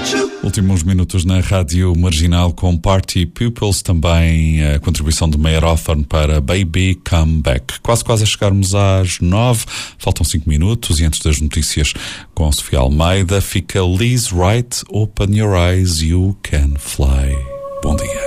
Últimos minutos na Rádio Marginal com Party Pupils, também a contribuição de Mayer Hawthorne para Baby Come Back. Quase a chegarmos às 9, faltam 5 minutos e antes das notícias com Sofia Almeida fica Liz Wright, Open Your Eyes, You Can Fly. Bom dia.